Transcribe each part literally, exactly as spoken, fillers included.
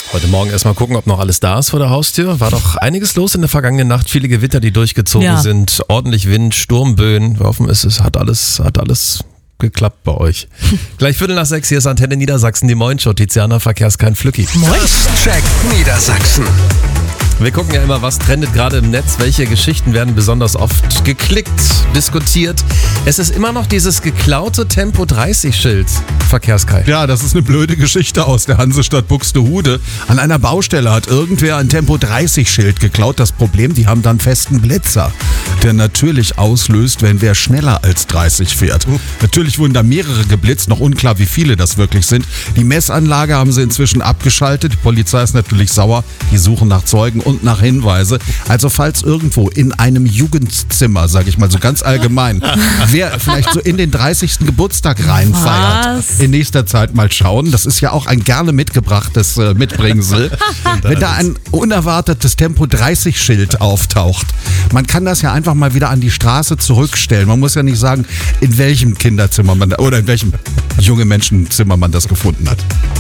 Heute Morgen erstmal gucken, ob noch alles da ist vor der Haustür. War doch einiges los in der vergangenen Nacht. Viele Gewitter, die durchgezogen Ja. sind. Ordentlich Wind, Sturmböen. Wir hoffen, es ist, hat alles, hat alles geklappt bei euch. Gleich Viertel nach sechs, hier ist Antenne Niedersachsen, die Moin-Show. Tiziana, Verkehrskein Flücki. Check Niedersachsen. Wir gucken ja immer, was trendet gerade im Netz, welche Geschichten werden besonders oft geklickt, diskutiert. Es ist immer noch dieses geklaute Tempo dreißig Schild, Verkehrskein. Ja, das ist eine blöde Geschichte aus der Hansestadt Buxtehude. An einer Baustelle hat irgendwer ein Tempo dreißig Schild geklaut. Das Problem, die haben dann festen Blitzer, der natürlich auslöst, wenn wer schneller als dreißig fährt. Natürlich wurden da mehrere geblitzt, noch unklar, wie viele das wirklich sind. Die Messanlage haben sie inzwischen abgeschaltet. Die Polizei ist natürlich sauer. Die suchen nach Zeugen und nach Hinweise. Also falls irgendwo in einem Jugendzimmer, sage ich mal so ganz allgemein, wer vielleicht so in den dreißigsten Geburtstag reinfeiert, Was? in nächster Zeit mal schauen. Das ist ja auch ein gerne mitgebrachtes äh, Mitbringsel. Wenn da ein unerwartetes Tempo dreißig Schild auftaucht, man kann das ja einfach mal wieder an die Straße zurückstellen. Man muss ja nicht sagen, in welchem Kinderzimmer man oder in welchem junge Menschenzimmer man das gefunden hat.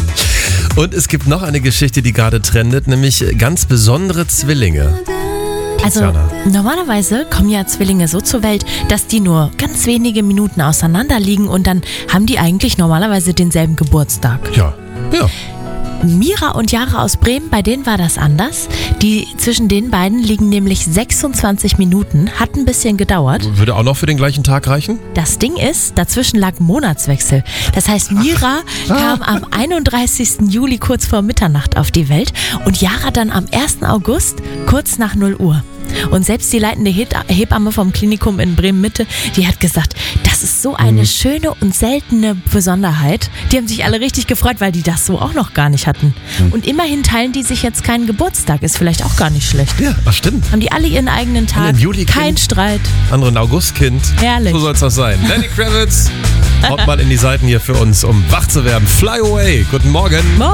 Und es gibt noch eine Geschichte, die gerade trendet, nämlich ganz besondere Zwillinge. Also Tiziana. normalerweise kommen ja Zwillinge so zur Welt, dass die nur ganz wenige Minuten auseinander liegen und dann haben die eigentlich normalerweise denselben Geburtstag. Ja. Ja. Mira und Jara aus Bremen, bei denen war das anders. Die zwischen den beiden liegen nämlich sechsundzwanzig Minuten, hat ein bisschen gedauert. Würde auch noch für den gleichen Tag reichen? Das Ding ist, dazwischen lag ein Monatswechsel. Das heißt, Mira kam am einunddreißigsten Juli kurz vor Mitternacht auf die Welt und Jara dann am ersten August kurz nach null Uhr. Und selbst die leitende Hebamme vom Klinikum in Bremen-Mitte, die hat gesagt, das ist so eine schöne und seltene Besonderheit. Die haben sich alle richtig gefreut, weil die das so auch noch gar nicht hatten. Und immerhin teilen die sich jetzt keinen Geburtstag, ist vielleicht auch gar nicht schlecht. Ja, das stimmt. Haben die alle ihren eigenen Tag, Einen Juli-Kind. kein Streit. Andere ein Augustkind. Herrlich. So soll es das sein. Lenny Kravitz haut mal in die Seiten hier für uns, um wach zu werden. Fly away. Guten Morgen.